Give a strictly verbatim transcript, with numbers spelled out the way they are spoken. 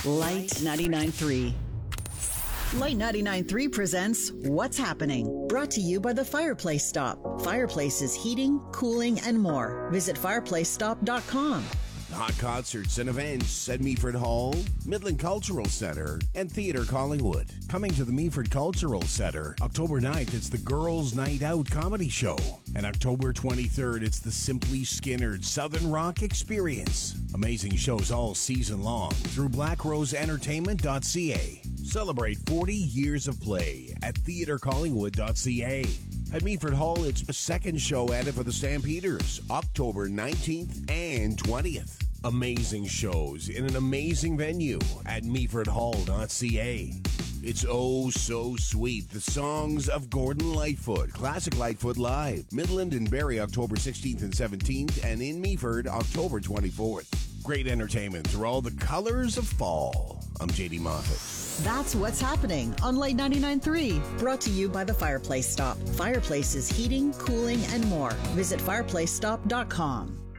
Light ninety-nine point three. Light ninety-nine point three presents What's Happening, brought to you by the Fireplace Stop. Fireplaces, heating, cooling, and more. Visit fireplace stop dot com. Hot concerts and events at Meaford Hall, Midland Cultural Center, and Theatre Collingwood. Coming to the Meaford Cultural Center, October ninth, it's the Girls' Night Out Comedy Show. And October twenty-third, it's the Simply Skinnered Southern Rock Experience. Amazing shows all season long through black rose entertainment dot c a. Celebrate forty years of play at theatre collingwood dot c a. At Meaford Hall, it's a second show added for the Stampeders, October nineteenth and twentieth. Amazing shows in an amazing venue at meaford hall dot c a. It's oh so sweet. The songs of Gordon Lightfoot, Classic Lightfoot Live, Midland and Barrie, October sixteenth and seventeenth, and in Meaford, October twenty-fourth. Great entertainment through all the colors of fall. I'm J D Moffat. That's What's Happening on Light ninety-nine point three. Brought to you by the Fireplace Stop. Fireplaces, heating, cooling, and more. Visit fireplace stop dot com.